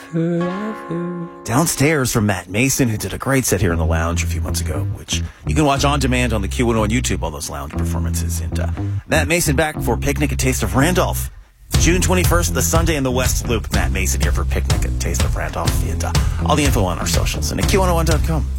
forever. Downstairs from Matt Mason, who did a great set here in the lounge a few months ago, which you can watch on demand on the Q101 YouTube, all those lounge performances. And Matt Mason back for Picnic at Taste of Randolph. June 21st, the Sunday in the West Loop. Matt Mason here for Picnic at Taste of Randolph. And all the info on our socials and at Q101.com.